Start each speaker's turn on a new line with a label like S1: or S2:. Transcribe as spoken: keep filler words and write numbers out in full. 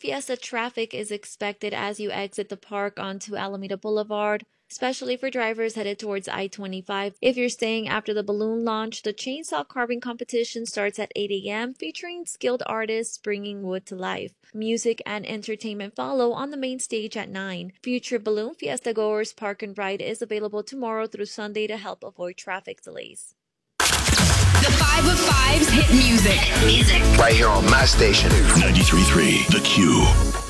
S1: Fiesta traffic is expected as you exit the park onto Alameda Boulevard, especially for drivers headed towards I twenty-five. If you're staying after the balloon launch, the chainsaw carving competition starts at eight a.m., featuring skilled artists bringing wood to life. Music and entertainment follow on the main stage at nine. Future Balloon Fiesta goers Park and Ride is available tomorrow through Sunday to help avoid traffic delays.
S2: The five of fives hit music.
S3: Hit music.
S4: Right here on my station.
S5: ninety-three point three The Q.